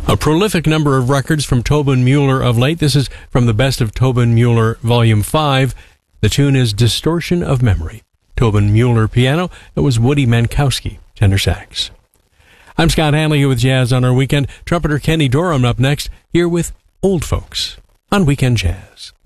A prolific number of records from Tobin Mueller of late. This is from the Best of Tobin Mueller Volume 5. The tune is Distortion of Memory. Tobin Mueller piano. It was Woody Mankowski, tenor sax. I'm Scott Hanley here with Jazz on Our Weekend. Trumpeter Kenny Dorham up next, here with Old Folks on Weekend Jazz.